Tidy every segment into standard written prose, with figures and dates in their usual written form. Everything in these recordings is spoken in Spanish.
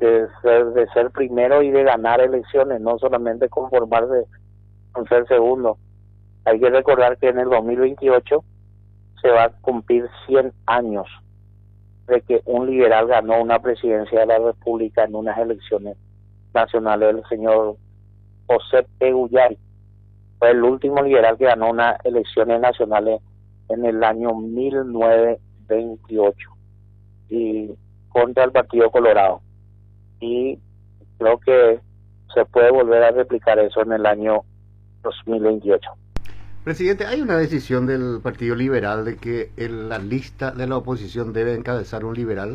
de ser primero y de ganar elecciones, no solamente conformarse con ser segundo. Hay que recordar que en el 2028 se va a cumplir 100 años de que un liberal ganó una presidencia de la República en unas elecciones nacionales. El señor José Egullay fue el último liberal que ganó unas elecciones nacionales en el año 1928 y contra el Partido Colorado. Y creo que se puede volver a replicar eso en el año 2028. Presidente, hay una decisión del Partido Liberal de que en la lista de la oposición debe encabezar un liberal.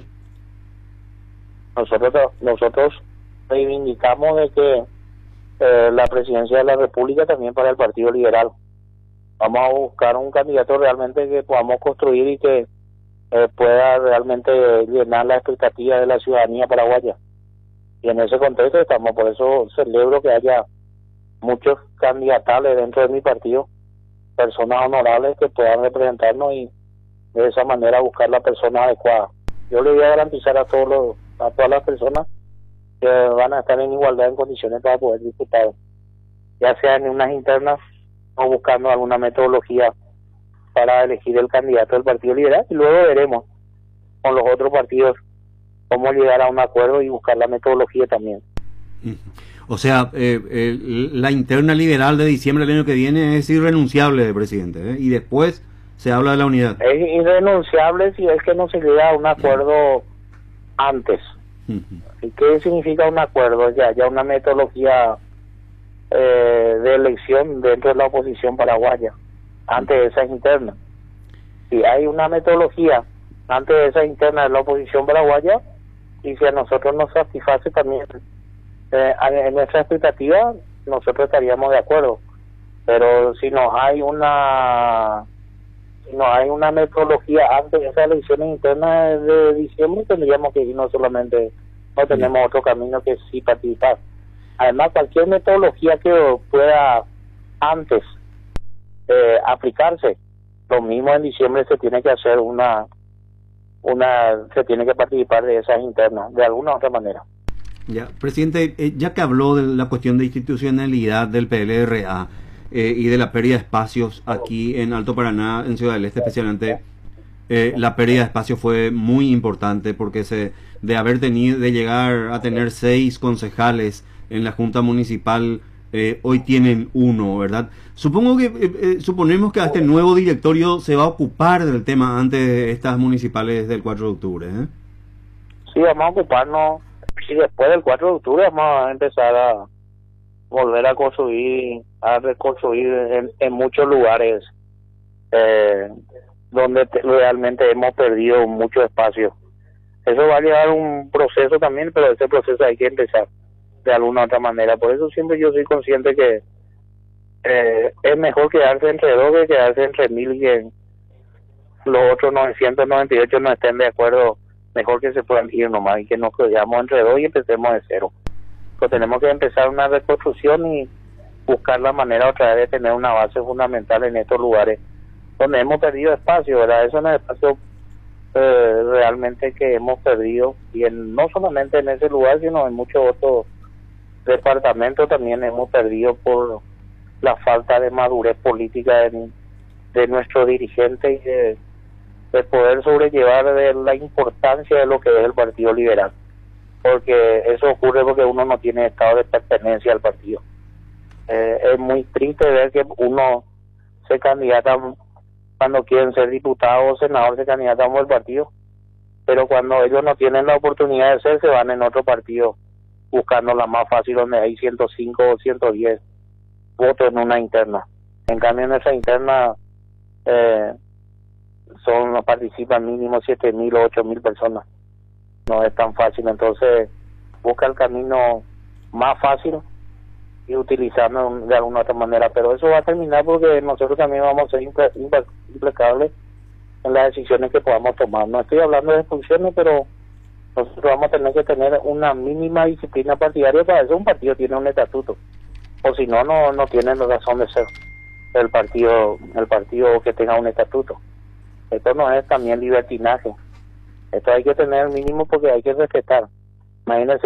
Nosotros reivindicamos de que la presidencia de la República también para el Partido Liberal. Vamos a buscar un candidato realmente que podamos construir y que pueda realmente llenar la expectativa de la ciudadanía paraguaya. Y en ese contexto estamos, por eso celebro que haya muchos candidatales dentro de mi partido, personas honorables que puedan representarnos y de esa manera buscar la persona adecuada. Yo le voy a garantizar a todas las personas que van a estar en igualdad en condiciones para poder disputar, ya sea en unas internas o buscando alguna metodología para elegir el candidato del Partido Liberal, y luego veremos con los otros partidos cómo llegar a un acuerdo y buscar la metodología también. O sea, la interna liberal de diciembre del año que viene es irrenunciable, presidente, y después se habla de la unidad. Es irrenunciable si es que no se llega a un acuerdo antes. ¿Y qué significa un acuerdo? Ya una metodología de elección dentro de la oposición paraguaya, antes de esas internas. Si hay una metodología antes de esas internas de la oposición paraguaya, y si a nosotros nos satisface también en nuestra expectativa, nosotros estaríamos de acuerdo. Pero si no hay una metodología antes de esas elecciones internas de diciembre, tendríamos que ir no tenemos otro camino que sí participar. Además, cualquier metodología que pueda antes aplicarse, lo mismo en diciembre se tiene que hacer se tiene que participar de esas internas, de alguna u otra manera. Ya, presidente, ya que habló de la cuestión de institucionalidad del PLRA y de la pérdida de espacios aquí en Alto Paraná, en Ciudad del Este especialmente, la pérdida de espacio fue muy importante porque de llegar a tener 6 concejales en la Junta Municipal, hoy tienen 1, ¿verdad? Suponemos que este nuevo directorio se va a ocupar del tema antes de estas municipales del 4 de octubre, ¿eh? Sí, vamos a ocuparnos. Y después del 4 de octubre vamos a empezar a volver a reconstruir en muchos lugares donde realmente hemos perdido mucho espacio. Eso va a llevar un proceso también, pero ese proceso hay que empezar de alguna u otra manera. Por eso siempre yo soy consciente que es mejor quedarse entre 2 que quedarse entre 1000 y que los otros 998 no estén de acuerdo. Mejor que se puedan ir nomás y que nos quedamos entre 2 y empecemos de cero. Pues tenemos que empezar una reconstrucción y buscar la manera otra vez de tener una base fundamental en estos lugares donde hemos perdido espacio, ¿verdad? Eso no es espacio realmente que hemos perdido, y no solamente en ese lugar, sino en muchos otros departamentos también hemos perdido por la falta de madurez política de nuestros dirigentes y de poder sobrellevar de la importancia de lo que es el Partido Liberal, porque eso ocurre porque uno no tiene estado de pertenencia al partido. Es muy triste ver que uno se candidata cuando quieren ser diputado o senador, se candidatan por el partido, pero cuando ellos no tienen la oportunidad de ser, se van en otro partido buscando la más fácil, donde hay 105 o 110 votos en una interna. En cambio en esa interna participan mínimo 7.000 o 8.000 personas. No es tan fácil, entonces busca el camino más fácil y utilizarlo de alguna otra manera, pero eso va a terminar porque nosotros también vamos a ser implacables en las decisiones que podamos tomar. No estoy hablando de expulsiones, pero nosotros vamos a tener que tener una mínima disciplina partidaria. Para eso un partido tiene un estatuto, o si no tiene la razón de ser el partido que tenga un estatuto. Esto no es también libertinaje, esto hay que tener mínimo porque hay que respetar. Imagínense